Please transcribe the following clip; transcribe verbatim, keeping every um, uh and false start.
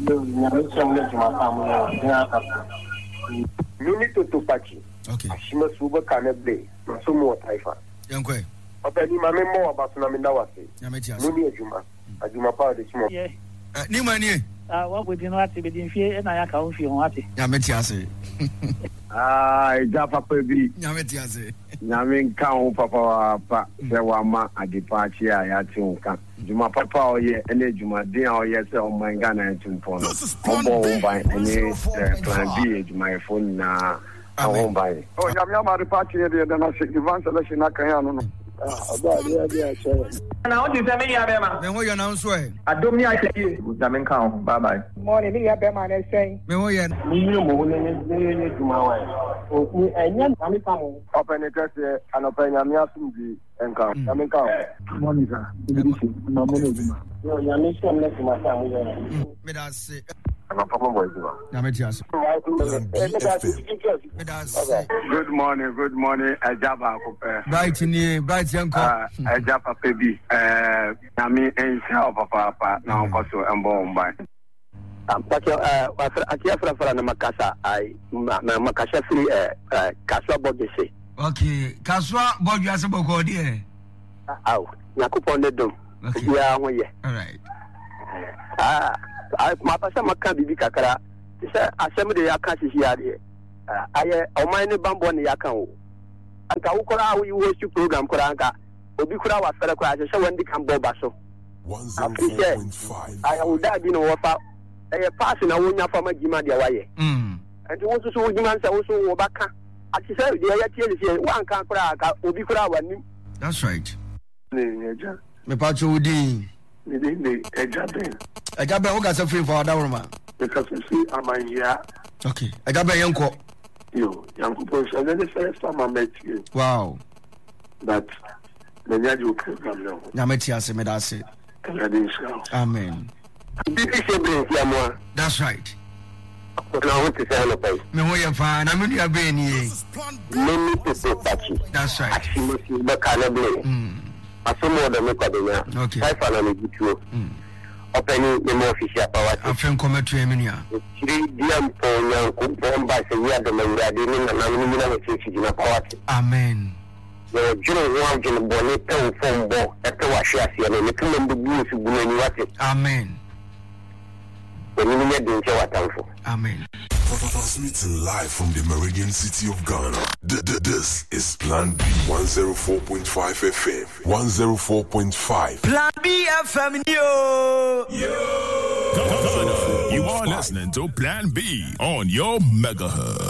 Minute to Pachi. Okay. Ashima Suba Canable, Masumo Taifa. Young Quay. Openi Mamemo about Naminawasi. Yametias. Nuni Juma. Ajuma Power this morning. Yeah. Ni money. Ah, what would you know what to be in fear and I can't feel what it. Yametias. Ah, Jaffa Pebi. Yametias. Yamin Cow Papa, Sewama, a departure, Yatunka. Juma Papa, or ye, any Juma, dear, or yes, or my Ghana and Tumpon. Home by any plan B, my phone now. Home by. Oh, Yamama departure, then I said, Ivan Selection, I can't. Now, what you tell me, Yabema? Then what you announce way? I don't mean I can hear you. Yamin Cow, bye bye. Morning, Yabema, and saying, Memoyan. Open it and open Yamiasum and come. Yamin Cow. Morning, sir. Medas. I'm a problem with you. Yametias. Good morning, good morning, Ajaba. Bright in here, bright young car. Ajaba Pebi. Uh, Nami and Shell Papa, now also and born by. I'm talking, uh, I care for Makasa. I, Makasa free, uh, Kaswa Bogese. Okay, Kaswa Bogasabo Cordier. Oh, Nakupon the Dome. Yeah, all right. Ah. I my pastor Maka Bibi Kakara. He said, Assembly Akashi here. I am my bamboo on the account. And Kaukora, we wish to program Koranka. Obikura was federal crash, so when they come Bobaso. one oh four point five. I would have been over a passing a winner from a Jima de Waye. And you want to show Jimans also Obaka. As you said, the idea is one can't crack, Obikura one. That's right. Me Pacho Udi. I got my organs free for our man. Because you see, I'm here. Okay, I got my uncle. You, young people, and then the first time I met you. Wow. That the Yadu can come now. Yametias, Medase. Amen. That's right. I want to say hello, me ho ye fa na me nua be ni ye me me to touch. That's right. Actually the canable mm asomo de me kwadenya okay five na me gitu mm open the more official power afen kometu e me nua three diam po nyan ko bomba se wi ade me urade ni na na me na we chechi na power. Amen. Yo juro wa juro boni pe fombo e pe wa hwe ase na me tum mbu bu su bu ni wate. Amen. Amen. Transmitting live from the Meridian City of Ghana. This is Plan B one oh four point five F M. one oh four point five. Plan B F M, yo! Yo! You are listening to Plan B on your megahertz.